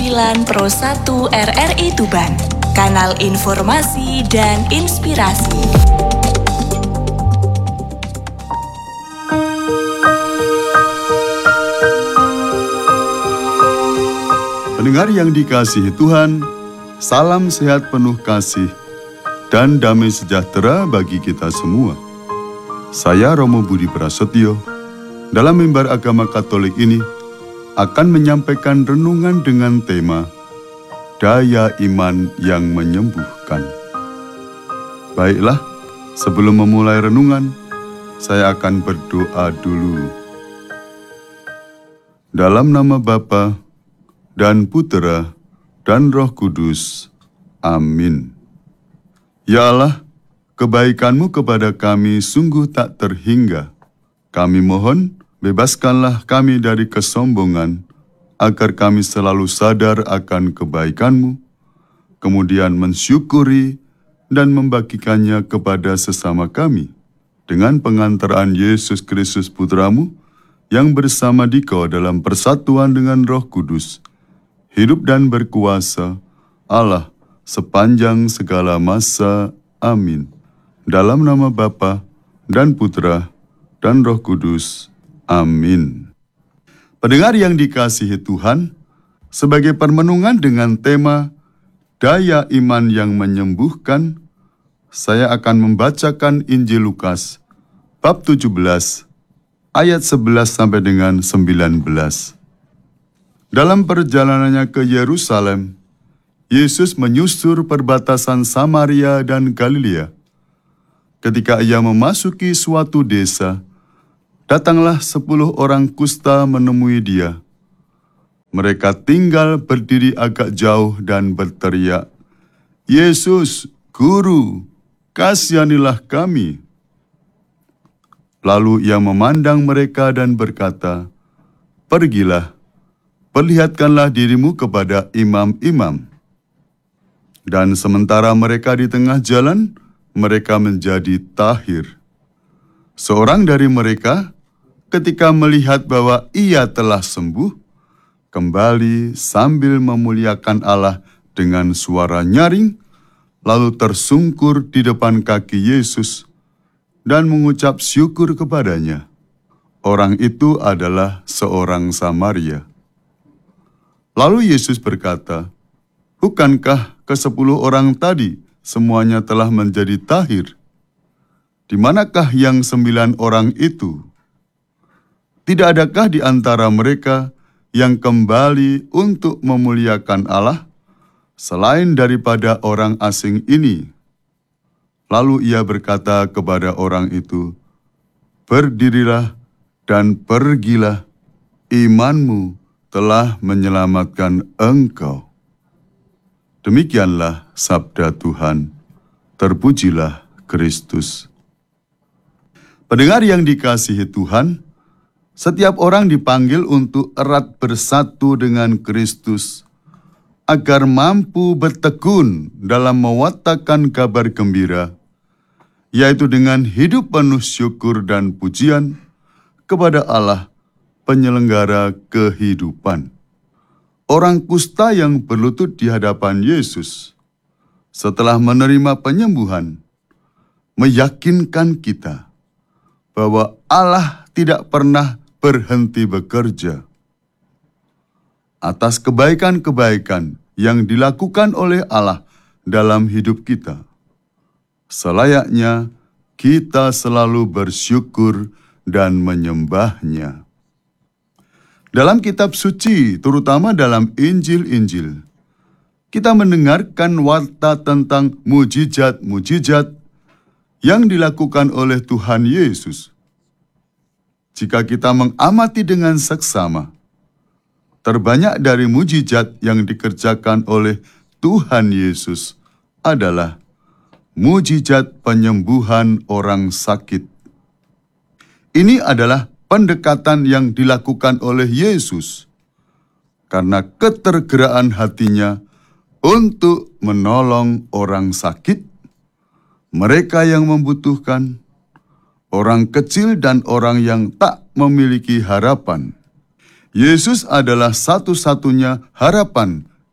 9 Pro 1 RRI Tuban, kanal informasi dan inspirasi. Pendengar yang dikasihi Tuhan, salam sehat penuh kasih dan damai sejahtera bagi kita semua. Saya Romo Budi Prasetyo, dalam mimbar agama Katolik ini akan menyampaikan renungan dengan tema Daya Iman yang Menyembuhkan. Baiklah, sebelum memulai renungan, saya akan berdoa dulu. Dalam nama Bapa dan Putera dan Roh Kudus. Amin. Ya Allah, kebaikan-Mu kepada kami sungguh tak terhingga. Kami mohon, bebaskanlah kami dari kesombongan, agar kami selalu sadar akan kebaikan-Mu, kemudian mensyukuri dan membagikannya kepada sesama kami, dengan pengantaran Yesus Kristus Putra-Mu, yang bersama Dikau dalam persatuan dengan Roh Kudus, hidup dan berkuasa, Allah, sepanjang segala masa. Amin. Dalam nama Bapa dan Putera dan Roh Kudus. Amin. Pendengar yang dikasihi Tuhan, sebagai permenungan dengan tema Daya Iman yang Menyembuhkan, saya akan membacakan Injil Lukas, bab 17, ayat 11 sampai dengan 19. Dalam perjalanannya ke Yerusalem, Yesus menyusur perbatasan Samaria dan Galilea. Ketika ia memasuki suatu desa, datanglah 10 orang kusta menemui dia. Mereka tinggal berdiri agak jauh dan berteriak, "Yesus, Guru, kasihanilah kami." Lalu ia memandang mereka dan berkata, "Pergilah, perlihatkanlah dirimu kepada imam-imam." Dan sementara mereka di tengah jalan, mereka menjadi tahir. Seorang dari mereka, ketika melihat bahwa ia telah sembuh, kembali sambil memuliakan Allah dengan suara nyaring, lalu tersungkur di depan kaki Yesus dan mengucap syukur kepadanya. Orang itu adalah seorang Samaria. Lalu Yesus berkata, "Bukankah ke-10 orang tadi semuanya telah menjadi tahir? Di manakah yang 9 orang itu? Tidak adakah di antara mereka yang kembali untuk memuliakan Allah selain daripada orang asing ini?" Lalu ia berkata kepada orang itu, "Berdirilah dan pergilah, imanmu telah menyelamatkan engkau." Demikianlah sabda Tuhan. Terpujilah Kristus. Pendengar yang dikasihi Tuhan, setiap orang dipanggil untuk erat bersatu dengan Kristus, agar mampu bertekun dalam mewartakan kabar gembira, yaitu dengan hidup penuh syukur dan pujian kepada Allah, penyelenggara kehidupan. Orang kusta yang berlutut di hadapan Yesus, setelah menerima penyembuhan, meyakinkan kita bahwa Allah tidak pernah berhenti bekerja. Atas kebaikan-kebaikan yang dilakukan oleh Allah dalam hidup kita, selayaknya kita selalu bersyukur dan menyembahnya. Dalam kitab suci, terutama dalam Injil-Injil, kita mendengarkan warta tentang mujizat-mujizat yang dilakukan oleh Tuhan Yesus. Jika kita mengamati dengan seksama, terbanyak dari mujizat yang dikerjakan oleh Tuhan Yesus adalah mujizat penyembuhan orang sakit. Ini adalah pendekatan yang dilakukan oleh Yesus karena ketergerakkan hatinya untuk menolong orang sakit, mereka yang membutuhkan, orang kecil dan orang yang tak memiliki harapan. Yesus adalah satu-satunya harapan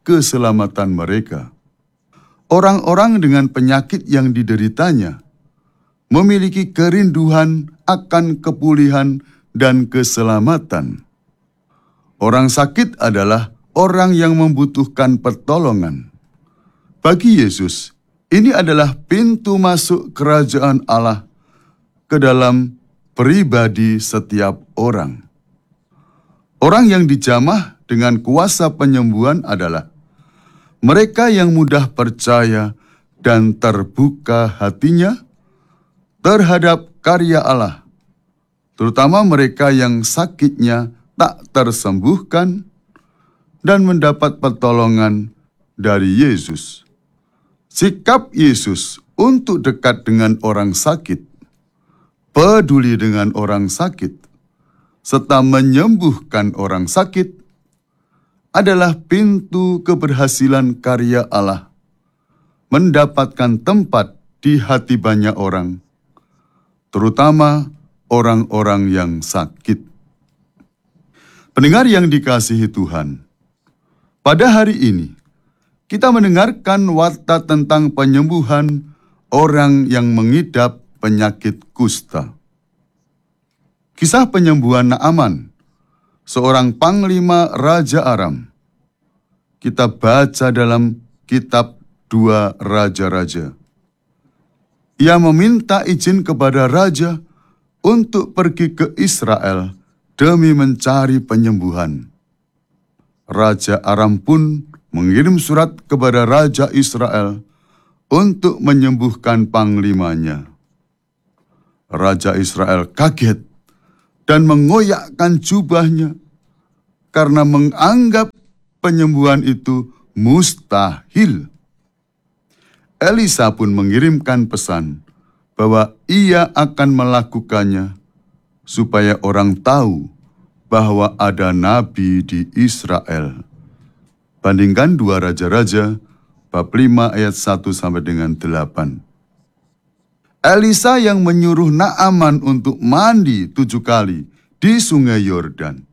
keselamatan mereka. Orang-orang dengan penyakit yang dideritanya memiliki kerinduan akan kepulihan dan keselamatan. Orang sakit adalah orang yang membutuhkan pertolongan. Bagi Yesus, ini adalah pintu masuk kerajaan Allah ke dalam pribadi setiap orang. Orang yang dijamah dengan kuasa penyembuhan adalah mereka yang mudah percaya dan terbuka hatinya terhadap karya Allah, terutama mereka yang sakitnya tak tersembuhkan dan mendapat pertolongan dari Yesus. Sikap Yesus untuk dekat dengan orang sakit, peduli dengan orang sakit, serta menyembuhkan orang sakit adalah pintu keberhasilan karya Allah, mendapatkan tempat di hati banyak orang, terutama orang-orang yang sakit. Pendengar yang dikasihi Tuhan, pada hari ini kita mendengarkan warta tentang penyembuhan orang yang mengidap penyakit kusta. Kisah penyembuhan Naaman, seorang panglima Raja Aram. Kita baca dalam kitab 2 Raja-Raja. Ia meminta izin kepada raja untuk pergi ke Israel demi mencari penyembuhan. Raja Aram pun mengirim surat kepada Raja Israel untuk menyembuhkan panglimanya. Raja Israel kaget dan mengoyakkan jubahnya karena menganggap penyembuhan itu mustahil. Elisa pun mengirimkan pesan bahwa ia akan melakukannya supaya orang tahu bahwa ada nabi di Israel. Bandingkan 2 Raja-Raja bab 5 ayat 1 sampai dengan 8. Elisa yang menyuruh Naaman untuk mandi 7 kali di sungai Yordan.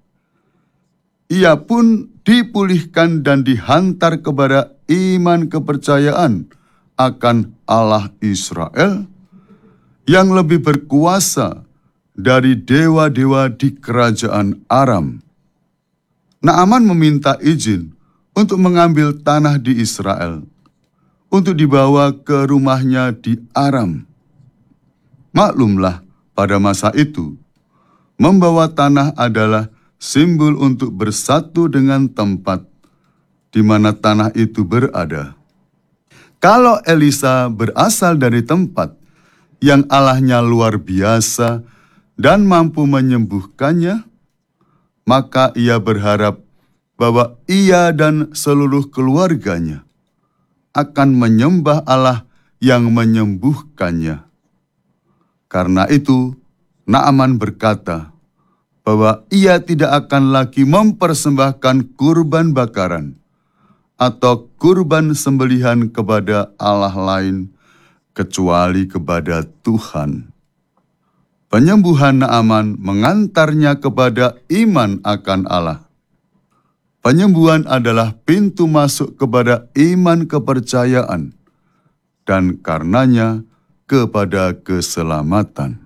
Ia pun dipulihkan dan dihantar kepada iman kepercayaan akan Allah Israel yang lebih berkuasa dari dewa-dewa di kerajaan Aram. Naaman meminta izin untuk mengambil tanah di Israel, untuk dibawa ke rumahnya di Aram. Maklumlah, pada masa itu, membawa tanah adalah simbol untuk bersatu dengan tempat di mana tanah itu berada. Kalau Elisa berasal dari tempat yang Allahnya luar biasa dan mampu menyembuhkannya, maka ia berharap bahwa ia dan seluruh keluarganya akan menyembah Allah yang menyembuhkannya. Karena itu, Naaman berkata bahwa ia tidak akan lagi mempersembahkan kurban bakaran atau kurban sembelihan kepada Allah lain kecuali kepada Tuhan. Penyembuhan Naaman mengantarnya kepada iman akan Allah. Penyembuhan adalah pintu masuk kepada iman kepercayaan dan karenanya kepada keselamatan.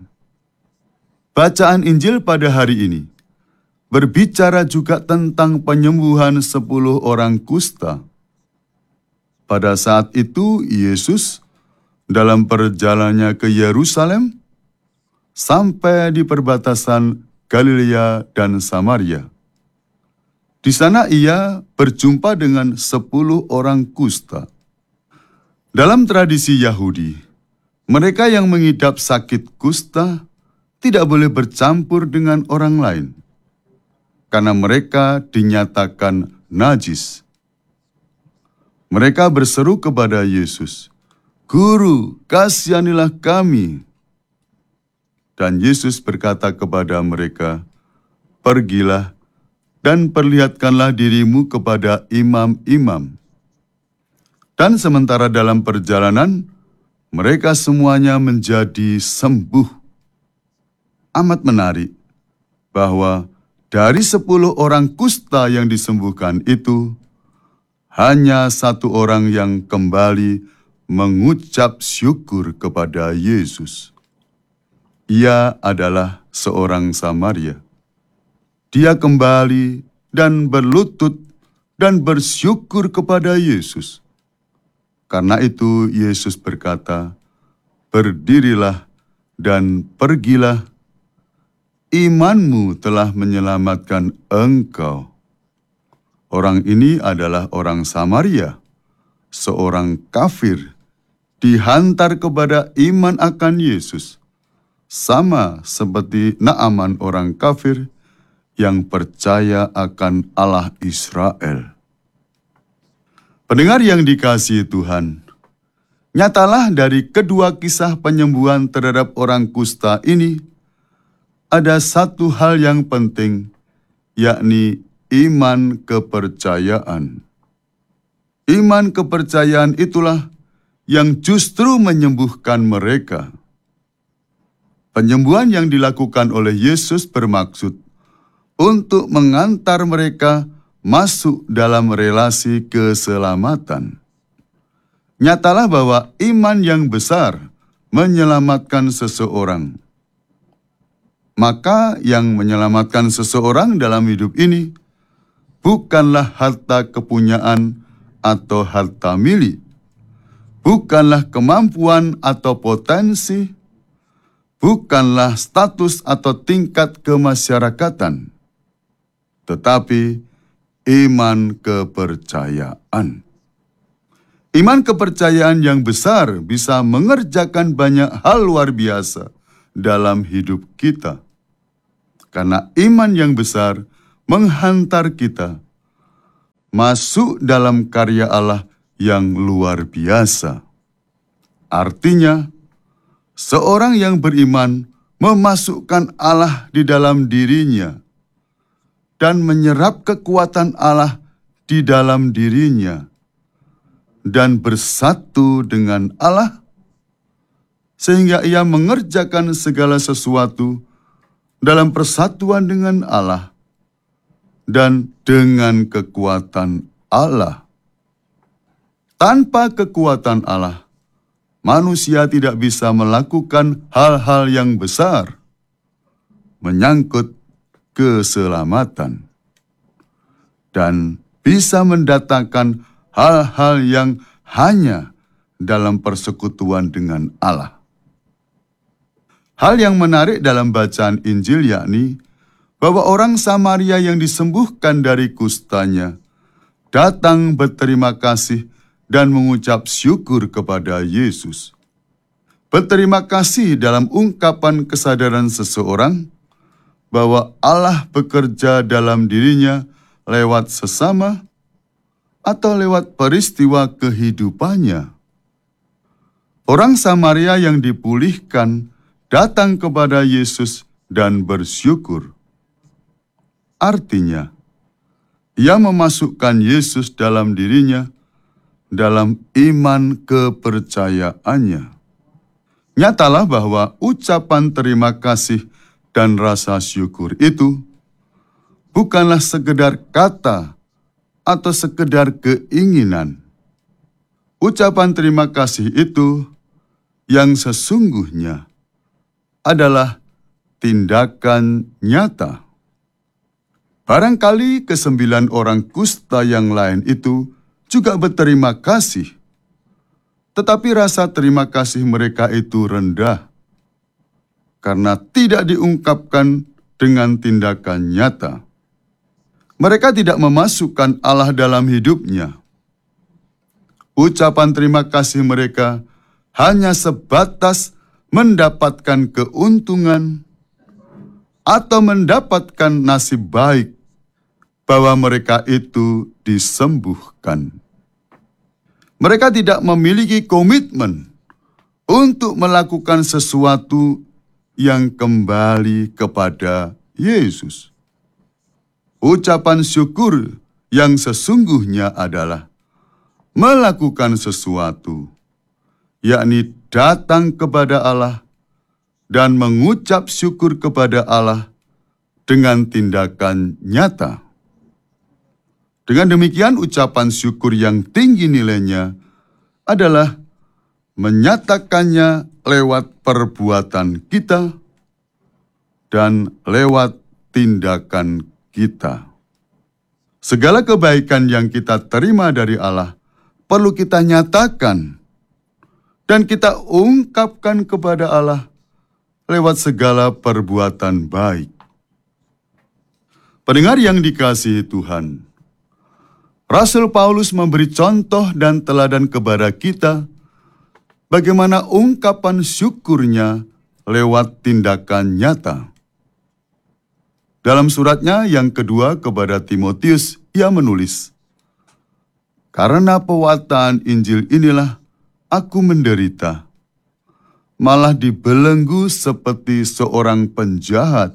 Bacaan Injil pada hari ini berbicara juga tentang penyembuhan 10 orang kusta. Pada saat itu, Yesus dalam perjalanannya ke Yerusalem sampai di perbatasan Galilea dan Samaria. Di sana ia berjumpa dengan 10 orang kusta. Dalam tradisi Yahudi, mereka yang mengidap sakit kusta tidak boleh bercampur dengan orang lain, karena mereka dinyatakan najis. Mereka berseru kepada Yesus, "Guru, kasihanilah kami." Dan Yesus berkata kepada mereka, "Pergilah dan perlihatkanlah dirimu kepada imam-imam." Dan sementara dalam perjalanan, mereka semuanya menjadi sembuh. Amat menarik bahwa dari 10 orang kusta yang disembuhkan itu, hanya satu orang yang kembali mengucap syukur kepada Yesus. Ia adalah seorang Samaria. Dia kembali dan berlutut dan bersyukur kepada Yesus. Karena itu Yesus berkata, "Berdirilah dan pergilah, imanmu telah menyelamatkan engkau." Orang ini adalah orang Samaria, seorang kafir, dihantar kepada iman akan Yesus, sama seperti Naaman orang kafir yang percaya akan Allah Israel. Pendengar yang dikasihi Tuhan, nyatalah dari kedua kisah penyembuhan terhadap orang kusta ini, ada satu hal yang penting, yakni iman kepercayaan. Iman kepercayaan itulah yang justru menyembuhkan mereka. Penyembuhan yang dilakukan oleh Yesus bermaksud untuk mengantar mereka masuk dalam relasi keselamatan. Nyatalah bahwa iman yang besar menyelamatkan seseorang. Maka yang menyelamatkan seseorang dalam hidup ini bukanlah harta kepunyaan atau harta milik, bukanlah kemampuan atau potensi, bukanlah status atau tingkat kemasyarakatan, tetapi iman kepercayaan. Iman kepercayaan yang besar bisa mengerjakan banyak hal luar biasa dalam hidup kita. Karena iman yang besar menghantar kita masuk dalam karya Allah yang luar biasa. Artinya, seorang yang beriman memasukkan Allah di dalam dirinya dan menyerap kekuatan Allah di dalam dirinya dan bersatu dengan Allah sehingga ia mengerjakan segala sesuatu dalam persatuan dengan Allah dan dengan kekuatan Allah. Tanpa kekuatan Allah, manusia tidak bisa melakukan hal-hal yang besar menyangkut keselamatan dan bisa mendatangkan hal-hal yang hanya dalam persekutuan dengan Allah. Hal yang menarik dalam bacaan Injil yakni bahwa orang Samaria yang disembuhkan dari kustanya datang berterima kasih dan mengucap syukur kepada Yesus. Berterima kasih dalam ungkapan kesadaran seseorang bahwa Allah bekerja dalam dirinya lewat sesama atau lewat peristiwa kehidupannya. Orang Samaria yang dipulihkan datang kepada Yesus dan bersyukur. Artinya, ia memasukkan Yesus dalam dirinya dalam iman kepercayaannya. Nyatalah bahwa ucapan terima kasih dan rasa syukur itu bukanlah sekedar kata atau sekedar keinginan. Ucapan terima kasih itu yang sesungguhnya adalah tindakan nyata. Barangkali ke-9 orang kusta yang lain itu juga berterima kasih, tetapi rasa terima kasih mereka itu rendah karena tidak diungkapkan dengan tindakan nyata. Mereka tidak memasukkan Allah dalam hidupnya. Ucapan terima kasih mereka hanya sebatas mendapatkan keuntungan atau mendapatkan nasib baik bahwa mereka itu disembuhkan. Mereka tidak memiliki komitmen untuk melakukan sesuatu yang kembali kepada Yesus. Ucapan syukur yang sesungguhnya adalah melakukan sesuatu, yakni datang kepada Allah dan mengucap syukur kepada Allah dengan tindakan nyata. Dengan demikian, ucapan syukur yang tinggi nilainya adalah menyatakannya lewat perbuatan kita dan lewat tindakan kita. Segala kebaikan yang kita terima dari Allah perlu kita nyatakan dan kita ungkapkan kepada Allah lewat segala perbuatan baik. Pendengar yang dikasihi Tuhan, Rasul Paulus memberi contoh dan teladan kepada kita bagaimana ungkapan syukurnya lewat tindakan nyata. Dalam suratnya yang kedua kepada Timotius, ia menulis, "Karena pewartaan Injil inilah aku menderita, malah dibelenggu seperti seorang penjahat.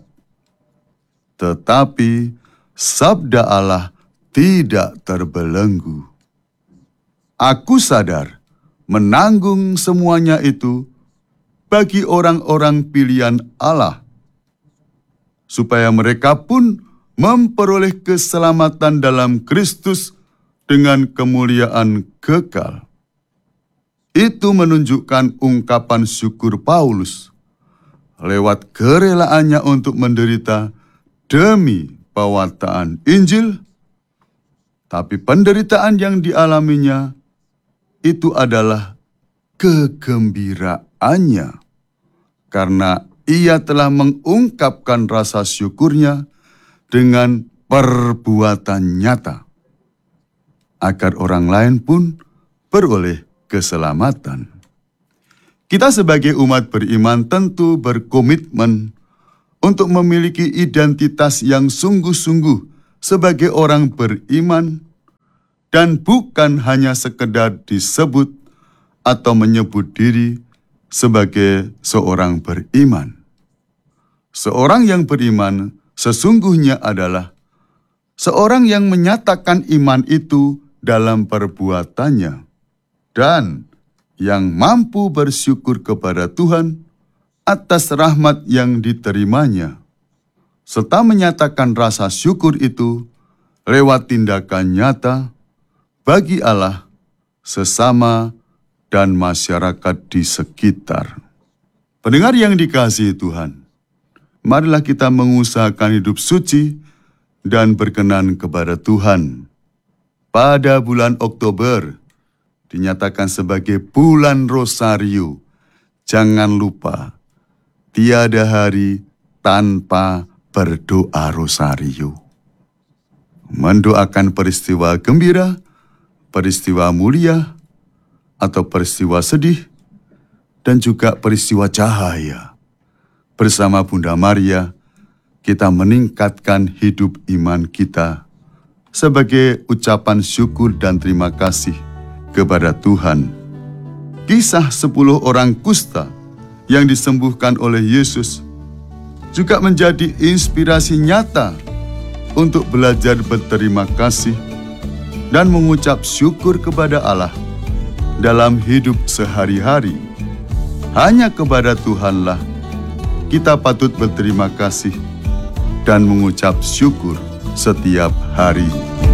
Tetapi sabda Allah tidak terbelenggu. Aku sadar menanggung semuanya itu bagi orang-orang pilihan Allah, supaya mereka pun memperoleh keselamatan dalam Kristus dengan kemuliaan kekal." Itu menunjukkan ungkapan syukur Paulus lewat kerelaannya untuk menderita demi pewartaan Injil, tapi penderitaan yang dialaminya itu adalah kegembiraannya, karena ia telah mengungkapkan rasa syukurnya dengan perbuatan nyata, agar orang lain pun beroleh keselamatan. Kita sebagai umat beriman tentu berkomitmen untuk memiliki identitas yang sungguh-sungguh sebagai orang beriman dan bukan hanya sekedar disebut atau menyebut diri sebagai seorang beriman. Seorang yang beriman sesungguhnya adalah seorang yang menyatakan iman itu dalam perbuatannya dan yang mampu bersyukur kepada Tuhan atas rahmat yang diterimanya, serta menyatakan rasa syukur itu lewat tindakan nyata bagi Allah, sesama, dan masyarakat di sekitar. Pendengar yang dikasihi Tuhan, marilah kita mengusahakan hidup suci dan berkenan kepada Tuhan. Pada bulan Oktober dinyatakan sebagai bulan Rosario. Jangan lupa, tiada hari tanpa berdoa Rosario. Mendoakan peristiwa gembira, peristiwa mulia, atau peristiwa sedih, dan juga peristiwa cahaya. Bersama Bunda Maria, kita meningkatkan hidup iman kita sebagai ucapan syukur dan terima kasih kepada Tuhan. Kisah 10 orang kusta yang disembuhkan oleh Yesus juga menjadi inspirasi nyata untuk belajar berterima kasih dan mengucap syukur kepada Allah dalam hidup sehari-hari. Hanya kepada Tuhanlah kita patut berterima kasih dan mengucap syukur setiap hari.